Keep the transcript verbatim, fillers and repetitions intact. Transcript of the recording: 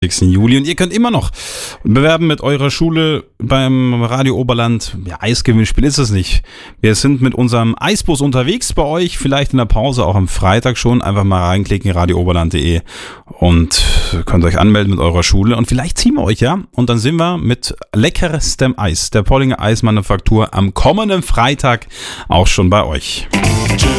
Juli und ihr könnt immer noch bewerben mit eurer Schule beim Radio Oberland. Ja, Eisgewinnspiel ist es nicht. Wir sind mit unserem Eisbus unterwegs bei euch, vielleicht in der Pause auch am Freitag schon. Einfach mal reinklicken, radio oberland punkt de und könnt euch anmelden mit eurer Schule und vielleicht ziehen wir euch, ja. Und dann sind wir mit leckerstem Eis, der Pollinger Eismanufaktur, am kommenden Freitag auch schon bei euch.